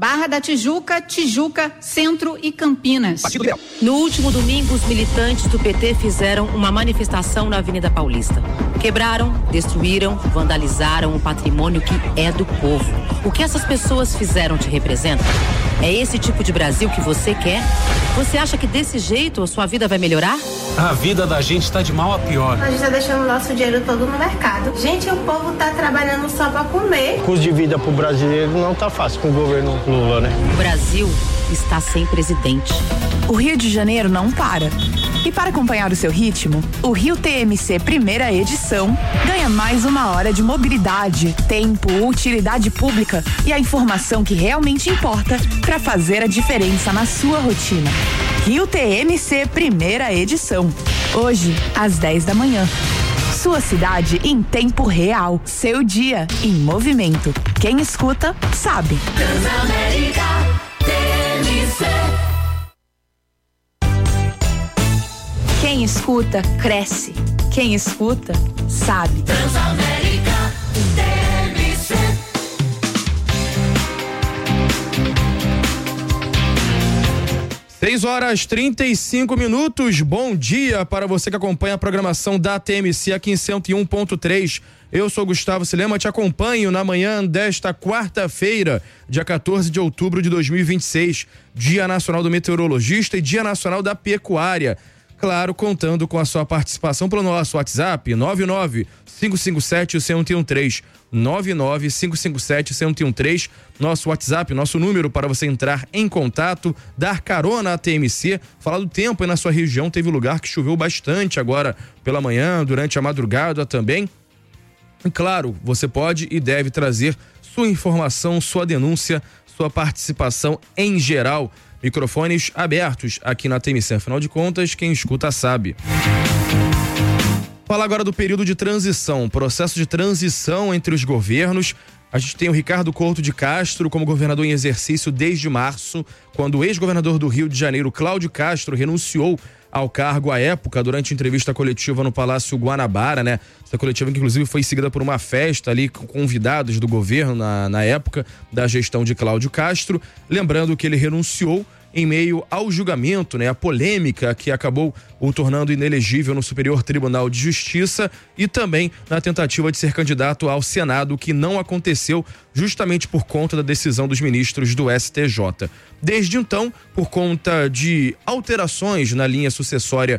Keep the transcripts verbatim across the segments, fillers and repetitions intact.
Barra da Tijuca, Tijuca, Centro e Campinas. No último domingo, os militantes do P T fizeram uma manifestação na Avenida Paulista. Quebraram, destruíram, vandalizaram o patrimônio que é do povo. O que essas pessoas fizeram te representa? É esse tipo de Brasil que você quer? Você acha que desse jeito a sua vida vai melhorar? A vida da gente está de mal a pior. A gente está deixando o nosso dinheiro todo no mercado. Gente, o povo está trabalhando só para comer. O custo de vida para o brasileiro não está fácil com o governo Lula, né? O Brasil está sem presidente. O Rio de Janeiro não para. E para acompanhar o seu ritmo, o Rio T M C Primeira Edição ganha mais uma hora de mobilidade, tempo, utilidade pública e a informação que realmente importa para fazer a diferença na sua rotina. Rio T M C Primeira Edição. Hoje, às dez da manhã. Sua cidade em tempo real. Seu dia em movimento. Quem escuta, sabe. Transamérica T M C. Quem escuta, cresce. Quem escuta, sabe. Transamérica T M C. seis horas trinta e cinco minutos. Bom dia para você que acompanha a programação da T M C aqui em cento e um ponto três. Eu sou Gustavo Silema, te acompanho na manhã desta quarta-feira, dia quatorze de outubro de dois mil e vinte e seis, Dia Nacional do Meteorologista e Dia Nacional da Pecuária. Claro, contando com a sua participação pelo nosso WhatsApp, nove nove cinco cinco sete um zero um três, nove nove cinco cinco sete um zero um três, nosso WhatsApp, nosso número para você entrar em contato, dar carona à T M C, falar do tempo aí na sua região. Teve lugar que choveu bastante agora pela manhã, durante a madrugada também. E claro, você pode e deve trazer sua informação, sua denúncia, sua participação em geral. Microfones abertos aqui na T M C, afinal de contas, quem escuta sabe. Falar agora do período de transição, processo de transição entre os governos. A gente tem o Ricardo Couto de Castro como governador em exercício desde março, quando o ex-governador do Rio de Janeiro, Cláudio Castro, renunciou ao cargo à época, durante entrevista coletiva no Palácio Guanabara, né? Essa coletiva que inclusive foi seguida por uma festa ali com convidados do governo na, na época da gestão de Cláudio Castro. Lembrando que ele renunciou em meio ao julgamento, né, a polêmica que acabou o tornando inelegível no Superior Tribunal de Justiça e também na tentativa de ser candidato ao Senado, que não aconteceu justamente por conta da decisão dos ministros do S T J. Desde então, por conta de alterações na linha sucessória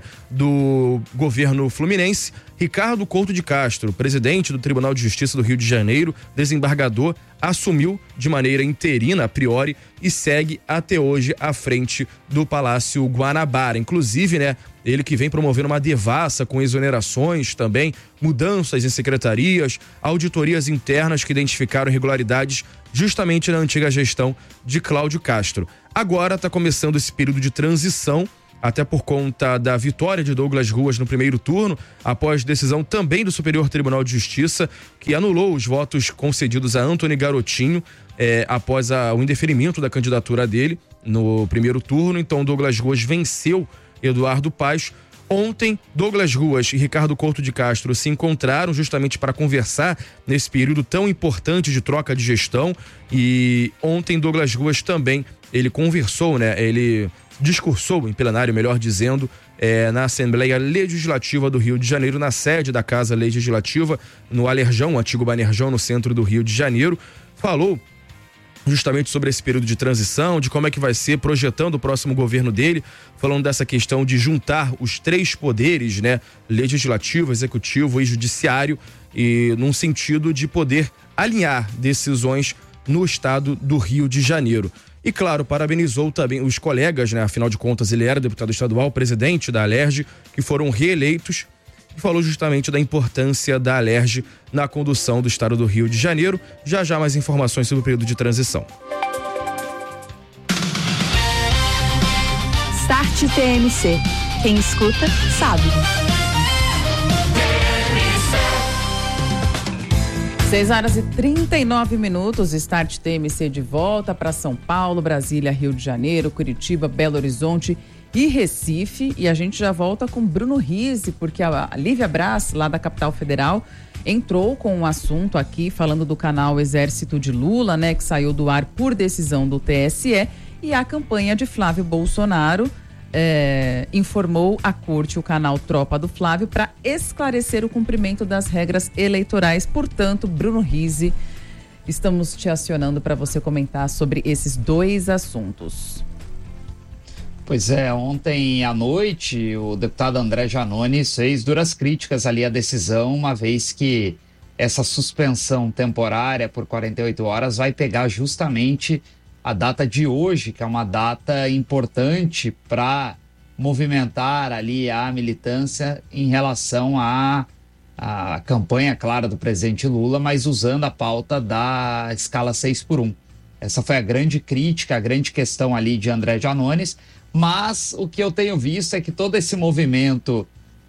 do governo fluminense, Ricardo Couto de Castro, presidente do Tribunal de Justiça do Rio de Janeiro, desembargador, assumiu de maneira interina, a priori, e segue até hoje à frente do Palácio Guanabara. Inclusive, né, ele que vem promovendo uma devassa com exonerações também, mudanças em secretarias, auditorias internas que identificaram irregularidades justamente na antiga gestão de Cláudio Castro. Agora está começando esse período de transição, até por conta da vitória de Douglas Ruas no primeiro turno, após decisão também do Superior Tribunal de Justiça, que anulou os votos concedidos a Antony Garotinho, eh, após a, o indeferimento da candidatura dele no primeiro turno. Então, Douglas Ruas venceu Eduardo Paes. Ontem, Douglas Ruas e Ricardo Couto de Castro se encontraram justamente para conversar nesse período tão importante de troca de gestão. E ontem, Douglas Ruas também, ele conversou, né? Ele discursou em plenário, melhor dizendo, é, na Assembleia Legislativa do Rio de Janeiro, na sede da Casa Legislativa, no Alerjão, antigo Banerjão, no centro do Rio de Janeiro. Falou justamente sobre esse período de transição, de como é que vai ser, projetando o próximo governo dele, falando dessa questão de juntar os três poderes, né, legislativo, executivo e judiciário, e num sentido de poder alinhar decisões no estado do Rio de Janeiro. E, claro, parabenizou também os colegas, né? Afinal de contas, ele era deputado estadual, presidente da Alerj, que foram reeleitos, e falou justamente da importância da Alerj na condução do estado do Rio de Janeiro. Já já mais informações sobre o período de transição. Start T M C. Quem escuta, sabe. seis horas e trinta e nove minutos, Start T M C de volta para São Paulo, Brasília, Rio de Janeiro, Curitiba, Belo Horizonte e Recife. E a gente já volta com Bruno Rizzi, porque a Lívia Braz, lá da capital federal, entrou com um assunto aqui, falando do canal Exército de Lula, né, que saiu do ar por decisão do T S E, e a campanha de Flávio Bolsonaro. É, informou a corte, o canal Tropa do Flávio, para esclarecer o cumprimento das regras eleitorais. Portanto, Bruno Rizzi, estamos te acionando para você comentar sobre esses dois assuntos. Pois é, ontem à noite o deputado André Janones fez duras críticas ali à decisão, uma vez que essa suspensão temporária por quarenta e oito horas vai pegar justamente a data de hoje, que é uma data importante para movimentar ali a militância em relação à, à campanha, claro, do presidente Lula, mas usando a pauta da escala seis por um. Essa foi a grande crítica, a grande questão ali de André Janones, mas o que eu tenho visto é que todo esse movimento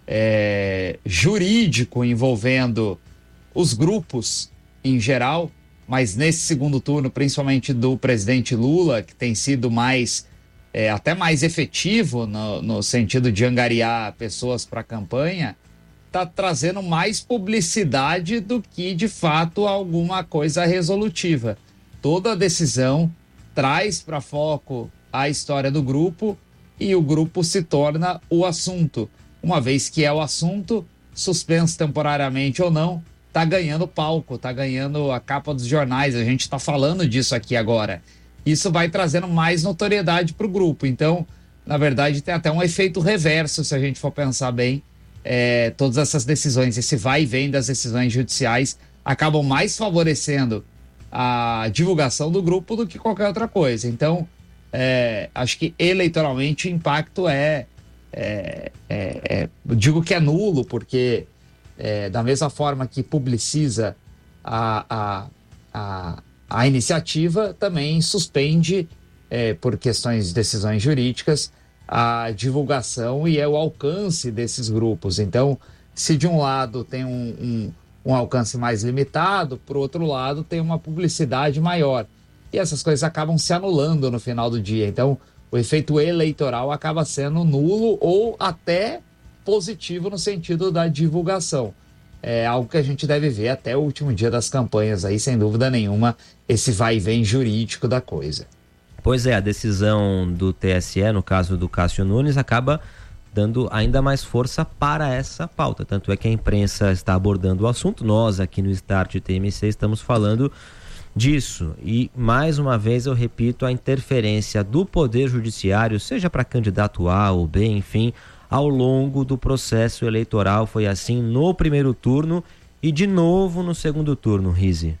é, jurídico envolvendo os grupos em geral, mas nesse segundo turno, principalmente do presidente Lula, que tem sido mais, é, até mais efetivo no, no sentido de angariar pessoas para a campanha, está trazendo mais publicidade do que, de fato, alguma coisa resolutiva. Toda a decisão traz para foco a história do grupo e o grupo se torna o assunto. Uma vez que é o assunto, suspenso temporariamente ou não, tá ganhando palco, tá ganhando a capa dos jornais, a gente tá falando disso aqui agora. Isso vai trazendo mais notoriedade pro grupo. Então, na verdade, tem até um efeito reverso, se a gente for pensar bem. É, todas essas decisões, esse vai e vem das decisões judiciais, acabam mais favorecendo a divulgação do grupo do que qualquer outra coisa. Então, é, acho que eleitoralmente o impacto é, é, é, é... digo que é nulo, porque... É, da mesma forma que publiciza a, a, a, a iniciativa, também suspende, é, por questões de decisões jurídicas, a divulgação e é o alcance desses grupos. Então, se de um lado tem um, um, um alcance mais limitado, por outro lado tem uma publicidade maior. E essas coisas acabam se anulando no final do dia. Então, o efeito eleitoral acaba sendo nulo ou até positivo no sentido da divulgação. É algo que a gente deve ver até o último dia das campanhas aí, sem dúvida nenhuma, esse vai e vem jurídico da coisa. Pois é, a decisão do T S E, no caso do Cássio Nunes, acaba dando ainda mais força para essa pauta. Tanto é que a imprensa está abordando o assunto, nós aqui no Start T M C estamos falando disso. E, mais uma vez, eu repito, a interferência do Poder Judiciário, seja para candidato A ou B, enfim, ao longo do processo eleitoral. Foi assim no primeiro turno e de novo no segundo turno, Rizzi.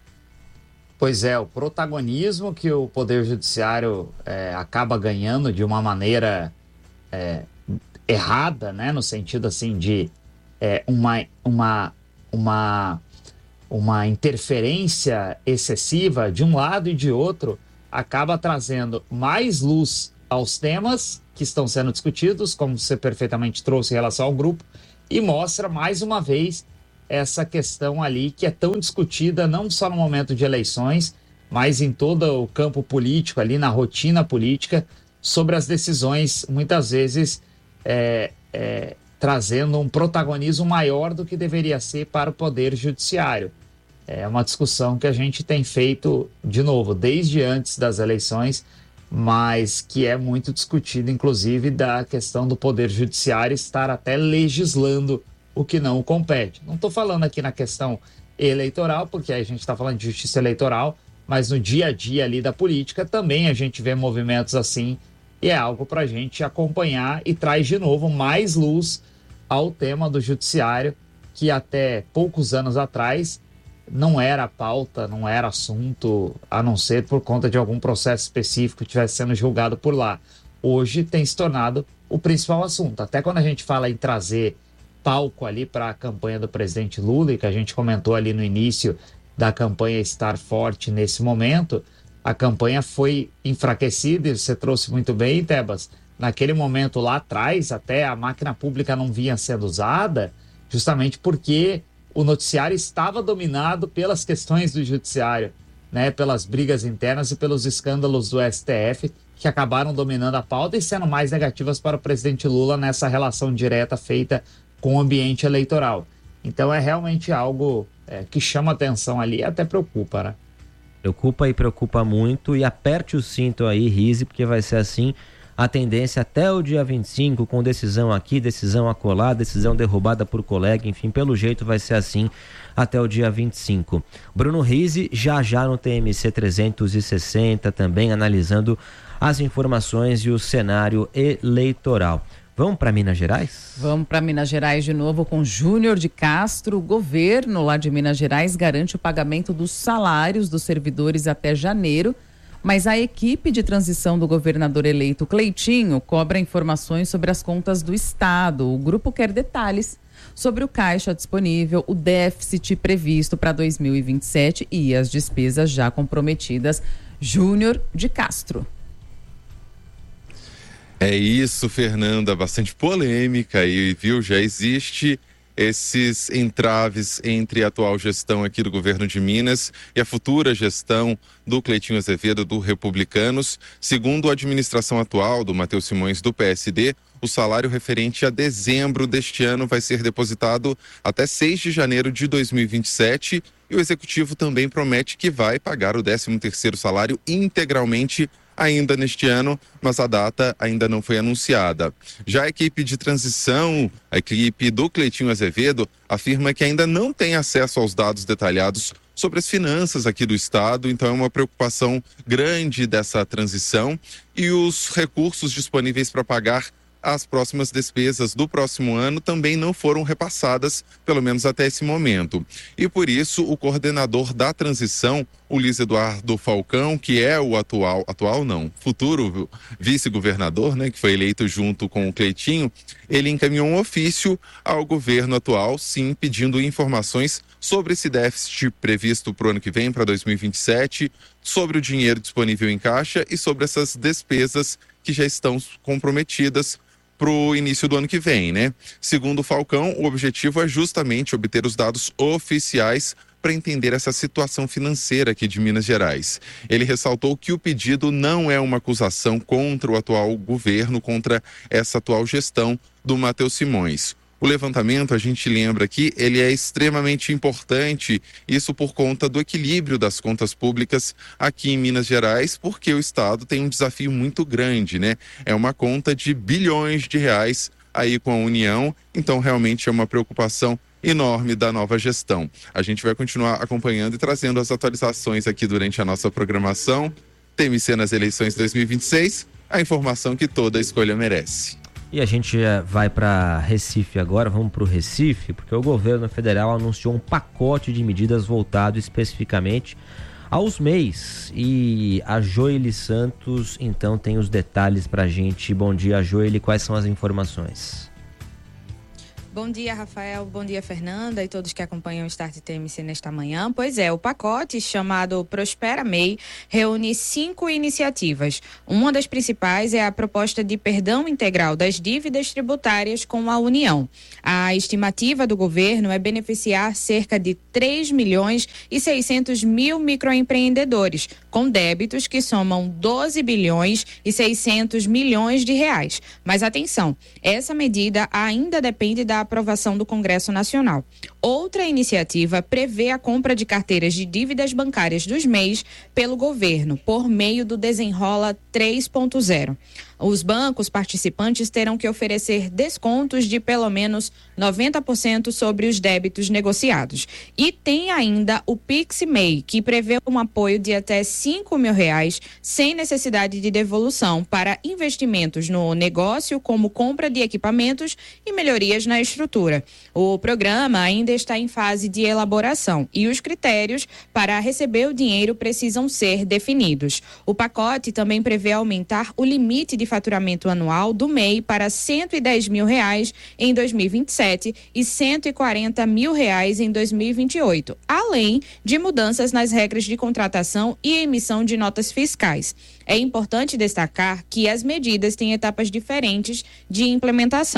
Pois é, o protagonismo que o Poder Judiciário é, acaba ganhando de uma maneira é, errada, né? No sentido assim de é, uma, uma, uma, uma interferência excessiva de um lado e de outro, acaba trazendo mais luz aos temas que estão sendo discutidos, como você perfeitamente trouxe em relação ao grupo, e mostra mais uma vez essa questão ali que é tão discutida não só no momento de eleições, mas em todo o campo político ali, na rotina política, sobre as decisões, muitas vezes é, é, trazendo um protagonismo maior do que deveria ser para o Poder Judiciário. É uma discussão que a gente tem feito, de novo, desde antes das eleições, mas que é muito discutido, inclusive, da questão do Poder Judiciário estar até legislando o que não o compete. Não estou falando aqui na questão eleitoral, porque aí a gente está falando de justiça eleitoral, mas no dia a dia ali da política também a gente vê movimentos assim, e é algo para a gente acompanhar e traz de novo mais luz ao tema do judiciário, que até poucos anos atrás não era pauta, não era assunto, a não ser por conta de algum processo específico que estivesse sendo julgado por lá. Hoje tem se tornado o principal assunto. Até quando a gente fala em trazer palco ali para a campanha do presidente Lula, e que a gente comentou ali no início da campanha estar forte nesse momento, a campanha foi enfraquecida, e você trouxe muito bem, Tebas, naquele momento lá atrás, até a máquina pública não vinha sendo usada, justamente porque o noticiário estava dominado pelas questões do judiciário, né, pelas brigas internas e pelos escândalos do S T F, que acabaram dominando a pauta e sendo mais negativas para o presidente Lula nessa relação direta feita com o ambiente eleitoral. Então é realmente algo é, que chama atenção ali e até preocupa, né? Preocupa e preocupa muito, e aperte o cinto aí, Rise, porque vai ser assim a tendência até o dia vinte e cinco, com decisão aqui, decisão acolá, decisão derrubada por colega, enfim, pelo jeito vai ser assim até o dia vinte e cinco. Bruno Rise, já já no T M C trezentos e sessenta, também analisando as informações e o cenário eleitoral. Vamos para Minas Gerais? Vamos para Minas Gerais de novo com Júnior de Castro. O governo lá de Minas Gerais garante o pagamento dos salários dos servidores até janeiro, mas a equipe de transição do governador eleito Cleitinho cobra informações sobre as contas do Estado. O grupo quer detalhes sobre o caixa disponível, o déficit previsto para dois mil e vinte e sete e as despesas já comprometidas. Júnior de Castro. É isso, Fernanda, bastante polêmica aí, viu? Já existe esses entraves entre a atual gestão aqui do governo de Minas e a futura gestão do Cleitinho Azevedo, do Republicanos. Segundo a administração atual do Matheus Simões, do P S D, o salário referente a dezembro deste ano vai ser depositado até seis de janeiro de dois mil e vinte e sete e o executivo também promete que vai pagar o décimo terceiro salário integralmente ainda neste ano, mas a data ainda não foi anunciada. Já a equipe de transição, a equipe do Cleitinho Azevedo, afirma que ainda não tem acesso aos dados detalhados sobre as finanças aqui do estado, então é uma preocupação grande dessa transição e os recursos disponíveis para pagar as próximas despesas do próximo ano também não foram repassadas, pelo menos até esse momento. E por isso, o coordenador da transição, o Luiz Eduardo Falcão, que é o atual, atual não, futuro vice-governador, né, que foi eleito junto com o Cleitinho, ele encaminhou um ofício ao governo atual, sim, pedindo informações sobre esse déficit previsto para o ano que vem, para dois mil e vinte e sete, sobre o dinheiro disponível em caixa e sobre essas despesas que já estão comprometidas para o início do ano que vem, né? Segundo o Falcão, o objetivo é justamente obter os dados oficiais para entender essa situação financeira aqui de Minas Gerais. Ele ressaltou que o pedido não é uma acusação contra o atual governo, contra essa atual gestão do Matheus Simões. O levantamento, a gente lembra aqui, ele é extremamente importante, isso por conta do equilíbrio das contas públicas aqui em Minas Gerais, porque o Estado tem um desafio muito grande, né? É uma conta de bilhões de reais aí com a União, então realmente é uma preocupação enorme da nova gestão. A gente vai continuar acompanhando e trazendo as atualizações aqui durante a nossa programação. T M C nas eleições dois mil e vinte e seis, a informação que toda escolha merece. E a gente vai para Recife agora, vamos para o Recife, porque o governo federal anunciou um pacote de medidas voltado especificamente aos M E Is. E a Joeli Santos, então, tem os detalhes para a gente. Bom dia, Joeli, quais são as informações? Bom dia, Rafael. Bom dia, Fernanda e todos que acompanham o Start T M C nesta manhã. Pois é, o pacote chamado Prospera M E I reúne cinco iniciativas. Uma das principais é a proposta de perdão integral das dívidas tributárias com a União. A estimativa do governo é beneficiar cerca de três milhões e seiscentos mil microempreendedores, com débitos que somam doze bilhões e seiscentos milhões de reais. Mas atenção, essa medida ainda depende da aprovação do Congresso Nacional. Outra iniciativa prevê a compra de carteiras de dívidas bancárias dos M E Is pelo governo, por meio do Desenrola três ponto zero. Os bancos participantes terão que oferecer descontos de pelo menos noventa por cento sobre os débitos negociados. E tem ainda o Pix M E I, que prevê um apoio de até cinco mil reais, sem necessidade de devolução, para investimentos no negócio, como compra de equipamentos e melhorias na estrutura. O programa ainda está em fase de elaboração e os critérios para receber o dinheiro precisam ser definidos. O pacote também prevê aumentar o limite de faturamento anual do M E I para cento e dez mil reais em dois mil e vinte e sete e cento e quarenta mil reais em dois mil e vinte e oito, além de mudanças nas regras de contratação e emissão de notas fiscais. É importante destacar que as medidas têm etapas diferentes de implementação.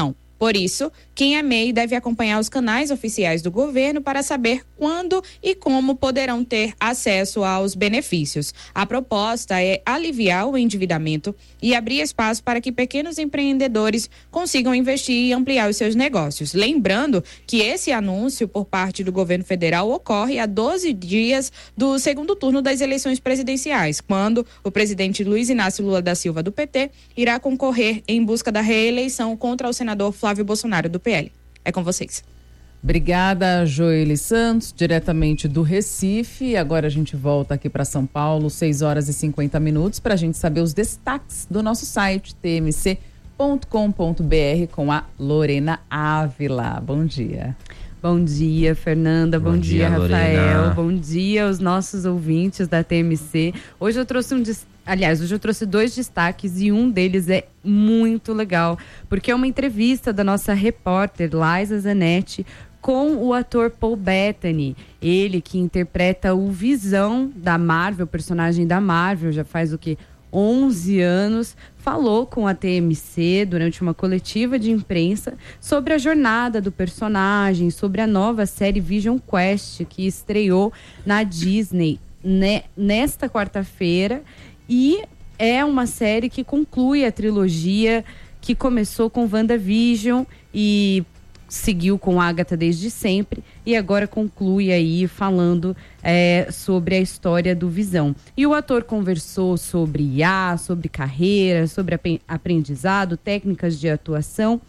Por isso, quem é M E I deve acompanhar os canais oficiais do governo para saber quando e como poderão ter acesso aos benefícios. A proposta é aliviar o endividamento e abrir espaço para que pequenos empreendedores consigam investir e ampliar os seus negócios. Lembrando que esse anúncio por parte do governo federal ocorre a doze dias do segundo turno das eleições presidenciais, quando o presidente Luiz Inácio Lula da Silva, do P T, irá concorrer em busca da reeleição contra o senador Flávio Bolsonaro, do P L. É com vocês. Obrigada, Joeli Santos, diretamente do Recife. Agora a gente volta aqui para São Paulo, seis horas e cinquenta minutos, para a gente saber os destaques do nosso site, t m c ponto com ponto b r, com a Lorena Ávila. Bom dia. Bom dia, Fernanda. Bom, Bom dia, dia, Rafael. Lorena. Bom dia aos nossos ouvintes da T M C. Hoje eu trouxe um aliás, hoje eu trouxe dois destaques e um deles é muito legal, porque é uma entrevista da nossa repórter Liza Zanetti com o ator Paul Bettany. Ele que interpreta o Visão da Marvel, personagem da Marvel, já faz o quê? onze anos, falou com a T M C durante uma coletiva de imprensa sobre a jornada do personagem, sobre a nova série Vision Quest, que estreou na Disney ne- nesta quarta-feira, e é uma série que conclui a trilogia que começou com WandaVision e seguiu com Agatha desde sempre, e agora conclui aí falando é, sobre a história do Visão. E o ator conversou sobre I A, sobre carreira, sobre aprendizado, técnicas de atuação,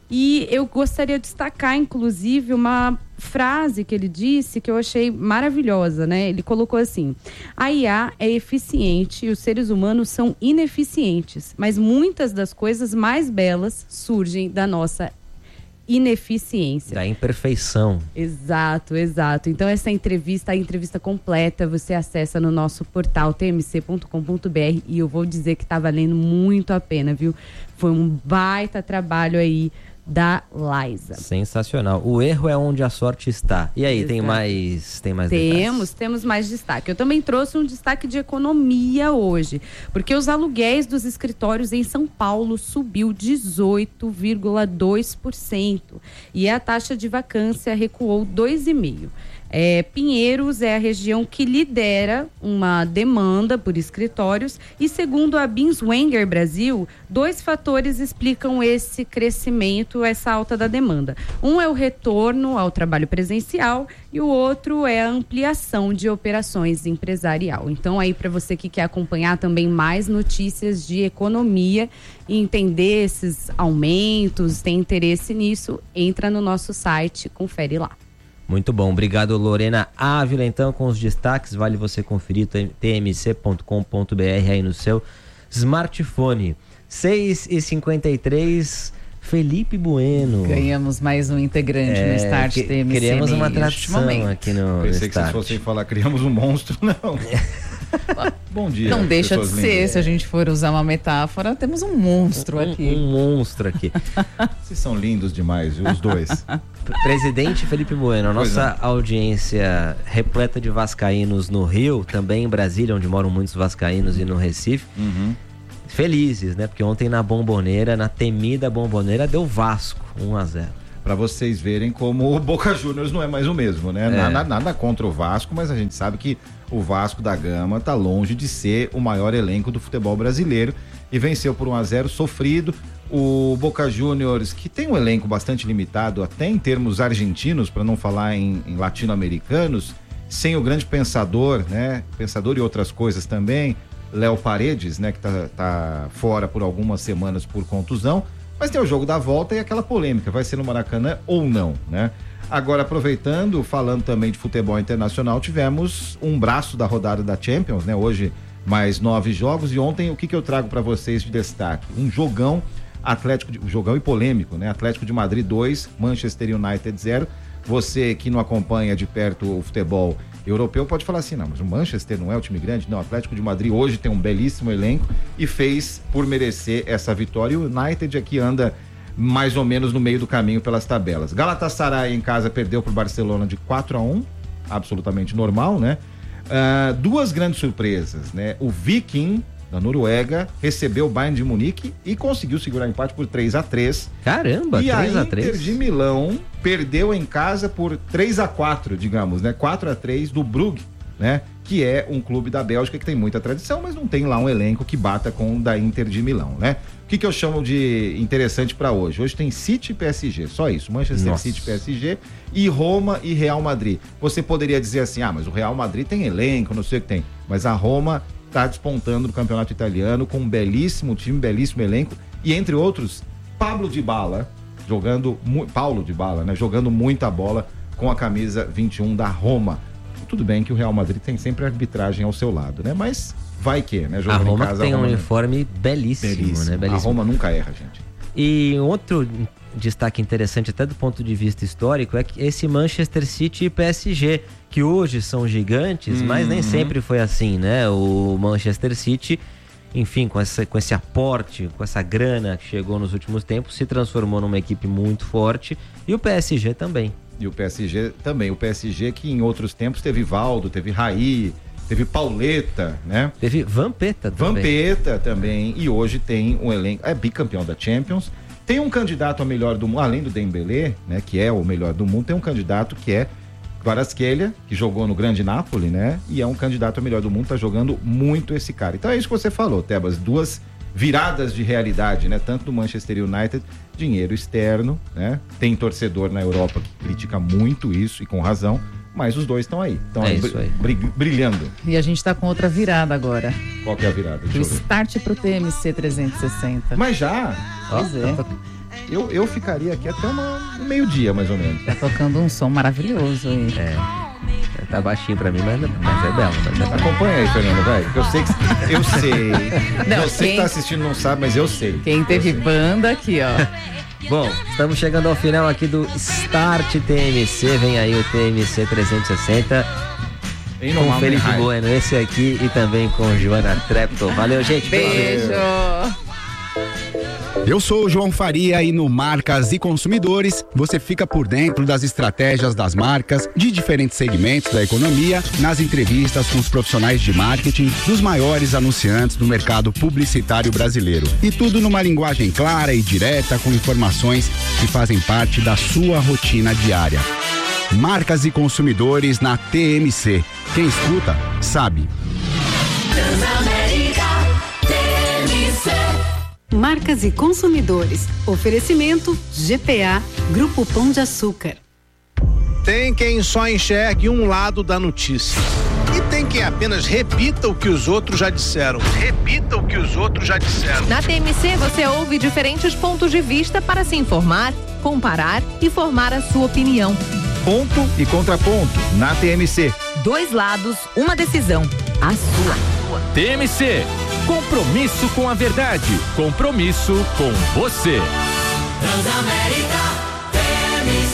e eu gostaria de destacar, inclusive, uma frase que ele disse que eu achei maravilhosa, né? Ele colocou assim: a I A é eficiente e os seres humanos são ineficientes, mas muitas das coisas mais belas surgem da nossa ineficiência. Da imperfeição. Exato, exato. Então essa entrevista, a entrevista completa, você acessa no nosso portal t m c ponto com ponto b r, e eu vou dizer que tá valendo muito a pena, viu? Foi um baita trabalho aí da Liza. Sensacional. O erro é onde a sorte está. E aí, Exato. tem mais tem mais Temos, detalhes? temos mais destaque. Eu também trouxe um destaque de economia hoje, porque os aluguéis dos escritórios em São Paulo subiu dezoito vírgula dois por cento e a taxa de vacância recuou dois vírgula cinco por cento. É, Pinheiros é a região que lidera uma demanda por escritórios e, segundo a Binswanger Brasil, dois fatores explicam esse crescimento, essa alta da demanda. Um é o retorno ao trabalho presencial e o outro é a ampliação de operações empresarial. Então, aí para você que quer acompanhar também mais notícias de economia e entender esses aumentos, tem interesse nisso, entra no nosso site, confere lá. Muito bom, obrigado, Lorena Ávila. Então, com os destaques, vale você conferir t m c ponto com ponto b r aí no seu smartphone. seis e cinquenta e três, Felipe Bueno. Ganhamos mais um integrante é, no Start que, T M C. Criamos uma tradição aqui no, Pensei no que vocês fossem falar, criamos um monstro, não. Bom dia. Não deixa de ser, lindas. Se a gente for usar uma metáfora, temos um monstro um, aqui. Um monstro aqui. Vocês são lindos demais, viu, os dois. Presidente Felipe Bueno, a nossa audiência repleta de vascaínos no Rio, também em Brasília, onde moram muitos vascaínos, e no Recife. Uhum. Felizes, né? Porque ontem na Bomboneira, na temida Bomboneira, deu Vasco, um a zero. Para vocês verem como o Boca Juniors não é mais o mesmo, né? É. Nada, nada contra o Vasco, mas a gente sabe que o Vasco da Gama tá longe de ser o maior elenco do futebol brasileiro e venceu por um a zero sofrido. O Boca Juniors, que tem um elenco bastante limitado, até em termos argentinos, para não falar em, em latino-americanos, sem o grande pensador, né? Pensador e outras coisas também, Léo Paredes, né? Que tá, tá fora por algumas semanas por contusão. Mas tem o jogo da volta e aquela polêmica, vai ser no Maracanã ou não, né? Agora, aproveitando, falando também de futebol internacional, tivemos um braço da rodada da Champions, né? Hoje, mais nove jogos, e ontem o que, que eu trago para vocês de destaque? Um jogão Atlético, de, um jogão e polêmico, né? Atlético de Madrid dois, Manchester United zero. Você que não acompanha de perto o futebol europeu pode falar assim, não, mas o Manchester não é o time grande? Não, o Atlético de Madrid hoje tem um belíssimo elenco e fez por merecer essa vitória. E o United aqui anda mais ou menos no meio do caminho pelas tabelas. Galatasaray em casa perdeu pro Barcelona de quatro a um, absolutamente normal, né? Uh, duas grandes surpresas, né? O Viking da Noruega, recebeu o Bayern de Munique e conseguiu segurar o empate por três a três. Caramba, e três a a três. Inter de Milão perdeu em casa por três a quatro, digamos, né? quatro a três do Brugge, né? Que é um clube da Bélgica que tem muita tradição, mas não tem lá um elenco que bata com o da Inter de Milão, né? O que, que eu chamo de interessante para hoje? Hoje tem City e P S G, só isso. Manchester Nossa. City e P S G e Roma e Real Madrid. Você poderia dizer assim, ah, mas o Real Madrid tem elenco, não sei o que tem. Mas a Roma está despontando no campeonato italiano com um belíssimo time, belíssimo elenco. E entre outros, Pablo Dybala, jogando, Paulo Dybala, né? Jogando muita bola com a camisa vinte e um da Roma. Tudo bem que o Real Madrid tem sempre a arbitragem ao seu lado, né? Mas vai que, né? A Roma em casa, tem a Roma um uniforme belíssimo, belíssimo, né? Belíssimo. A Roma nunca erra, gente. E outro destaque interessante, até do ponto de vista histórico, é que esse Manchester City e P S G, que hoje são gigantes, uhum. mas nem sempre foi assim, né? O Manchester City, enfim, com, essa, com esse aporte, com essa grana que chegou nos últimos tempos, se transformou numa equipe muito forte, e o P S G também. E o P S G também. O P S G que em outros tempos teve Valdo, teve Raí, teve Pauleta, né? Teve Vampeta também. Vampeta também. E hoje tem um elenco, é bicampeão da Champions. Tem um candidato a melhor do mundo, além do Dembélé, né? Que é o melhor do mundo, tem um candidato que é Kvaratskhelia, que jogou no Grande Napoli, né? E é um candidato a melhor do mundo, tá jogando muito esse cara. Então é isso que você falou, Tebas, duas viradas de realidade, né? Tanto do Manchester United, dinheiro externo, né? Tem torcedor na Europa que critica muito isso e com razão, mas os dois estão aí, estão é aí, isso aí. brilhando. E a gente tá com outra virada agora. Qual que é a virada? O start pro T M C trezentos e sessenta. Mas já? Pois é. Eu, eu ficaria aqui até uma, um meio-dia, mais ou menos. Tá tocando um som maravilhoso aí. É. Tá baixinho pra mim, mas, mas é belo. Mas é Acompanha aí, Fernando, vai. Eu sei que. Eu sei. Não, Você quem... que tá assistindo não sabe, mas eu sei. Quem teve banda aqui, ó. Bom, estamos chegando ao final aqui do Start T M C. Vem aí o T M C trezentos e sessenta. Com Felipe Bueno, esse aqui, e também com Joana Trepto. Valeu, gente. Beijo. Eu sou o João Faria e no Marcas e Consumidores você fica por dentro das estratégias das marcas de diferentes segmentos da economia, nas entrevistas com os profissionais de marketing dos maiores anunciantes do mercado publicitário brasileiro. E tudo numa linguagem clara e direta, com informações que fazem parte da sua rotina diária. Marcas e Consumidores na T M C. Quem escuta, sabe. Marcas e Consumidores. Oferecimento G P A, Grupo Pão de Açúcar. Tem quem só enxergue um lado da notícia. E tem quem apenas repita o que os outros já disseram. Repita o que os outros já disseram. Na T M C você ouve diferentes pontos de vista para se informar, comparar e formar a sua opinião. Ponto e contraponto na T M C. Dois lados, uma decisão. A sua. T M C. Compromisso com a verdade. Compromisso com você. Transamérica T M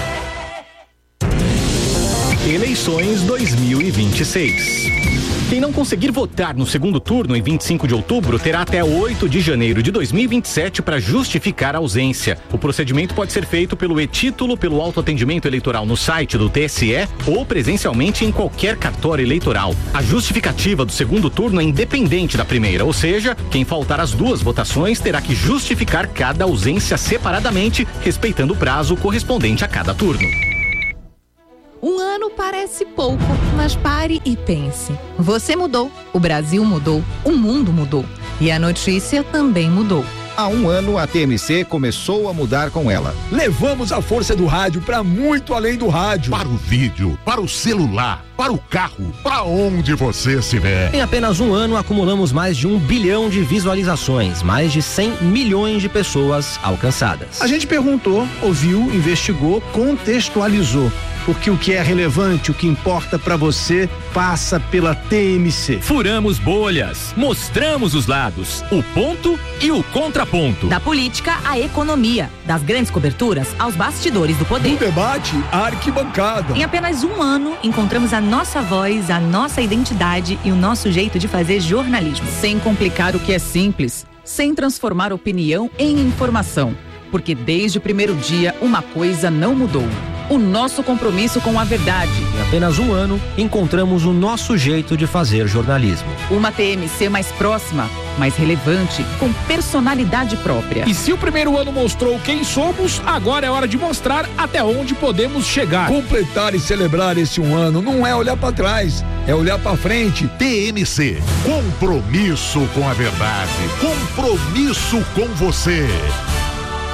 C. Eleições dois mil e vinte e seis. Quem não conseguir votar no segundo turno em vinte e cinco de outubro terá até oito de janeiro de dois mil e vinte e sete para justificar a ausência. O procedimento pode ser feito pelo e-título, pelo autoatendimento eleitoral no site do T S E ou presencialmente em qualquer cartório eleitoral. A justificativa do segundo turno é independente da primeira, ou seja, quem faltar às duas votações terá que justificar cada ausência separadamente, respeitando o prazo correspondente a cada turno. Um ano parece pouco, mas pare e pense. Você mudou, o Brasil mudou, o mundo mudou. E a notícia também mudou. Há um ano, a T M C começou a mudar com ela. Levamos a força do rádio para muito além do rádio. Para o vídeo, para o celular, para o carro, para onde você estiver. Em apenas um ano, acumulamos mais de um bilhão de visualizações, mais de cem milhões de pessoas alcançadas. A gente perguntou, ouviu, investigou, contextualizou. Porque o que é relevante, o que importa para você, passa pela T M C. Furamos bolhas, mostramos os lados, o ponto e o contraponto. Da política à economia, das grandes coberturas aos bastidores do poder. Do debate à arquibancada. Em apenas um ano, encontramos a nossa voz, a nossa identidade e o nosso jeito de fazer jornalismo. Sem complicar o que é simples, sem transformar opinião em informação. Porque desde o primeiro dia, uma coisa não mudou. o nosso compromisso com a verdade. Em apenas um ano, encontramos o nosso jeito de fazer jornalismo. Uma T M C mais próxima, mais relevante, com personalidade própria. E se o primeiro ano mostrou quem somos, agora é hora de mostrar até onde podemos chegar. Completar e celebrar esse um ano não é olhar para trás, é olhar para frente. T M C, compromisso com a verdade, compromisso com você.